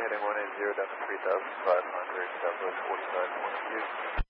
heading 180 down to 3,500, Southwest 45, 1 of you.